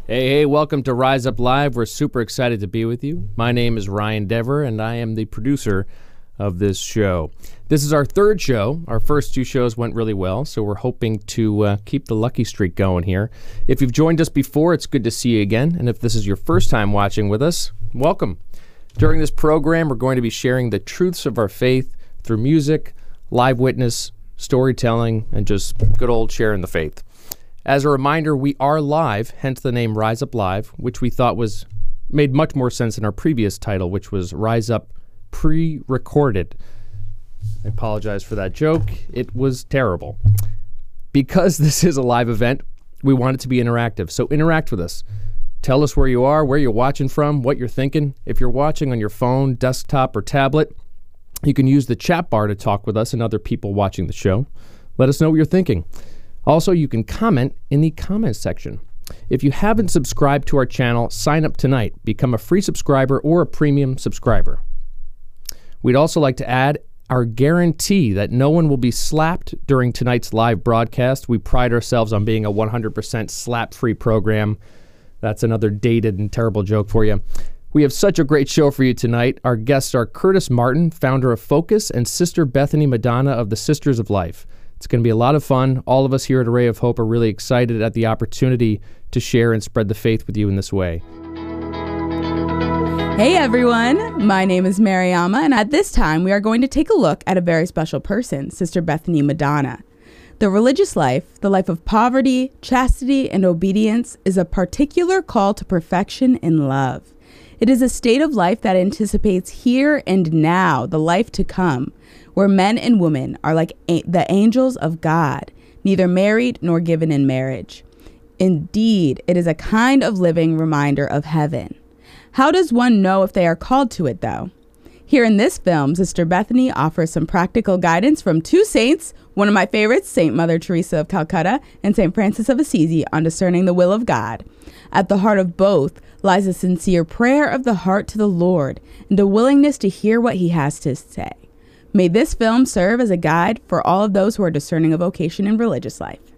Hey, welcome to Rise Up Live. We're super excited to be with you. My name is Ryan Dever, and I am the producer of this show. This is our third show. Our first two shows went really well, so we're hoping to keep the lucky streak going here. If you've joined us before, it's good to see you again, and if this is your first time watching with us, welcome. During this program, we're going to be sharing the truths of our faith through music, live witness, storytelling, and just good old sharing the faith. As a reminder, we are live, hence the name Rise Up Live, which we thought made much more sense than our previous title, which was Rise Up Pre-Recorded. I apologize for that joke. It was terrible. Because this is a live event, we want it to be interactive, so interact with us. Tell us where you are, where you're watching from, what you're thinking. If you're watching on your phone, desktop, or tablet, you can use the chat bar to talk with us and other people watching the show. Let us know what you're thinking. Also, you can comment in the comments section. If you haven't subscribed to our channel, sign up tonight. Become a free subscriber or a premium subscriber. We'd also like to add our guarantee that no one will be slapped during tonight's live broadcast. We pride ourselves on being a 100% slap-free program. That's another dated and terrible joke for you. We have such a great show for you tonight. Our guests are Curtis Martin, founder of Focus, and Sister Bethany Madonna of the Sisters of Life. It's going to be a lot of fun. All of us here at Array of Hope are really excited at the opportunity to share and spread the faith with you in this way. Hey everyone, my name is Mariama, and at this time we are going to take a look at a very special person, Sister Bethany Madonna. The religious life, the life of poverty, chastity, and obedience, is a particular call to perfection in love. It is a state of life that anticipates here and now, the life to come, where men and women are like the angels of God, neither married nor given in marriage. Indeed, it is a kind of living reminder of heaven. How does one know if they are called to it, though? Here in this film, Sister Bethany offers some practical guidance from two saints, one of my favorites, Saint Mother Teresa of Calcutta and Saint Francis of Assisi, on discerning the will of God. At the heart of both lies a sincere prayer of the heart to the Lord and a willingness to hear what he has to say. May this film serve as a guide for all of those who are discerning a vocation in religious life.